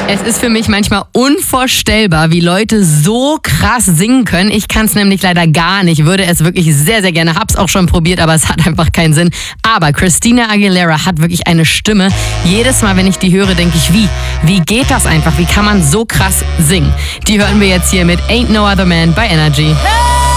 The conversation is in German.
Es ist für mich manchmal unvorstellbar, wie Leute so krass singen können. Ich kann es nämlich leider gar nicht. Würde es wirklich sehr, sehr gerne. Hab's auch schon probiert, aber es hat einfach keinen Sinn. Aber Christina Aguilera hat wirklich eine Stimme. Jedes Mal, wenn ich die höre, denke ich, wie geht das einfach? Wie kann man so krass singen? Die hören wir jetzt hier mit Ain't No Other Man bei Energy. Hey!